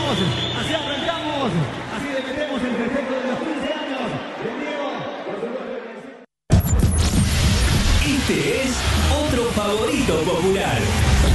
así arrancamos, así le metemos el festejo de los 15 años. Este es otro favorito popular.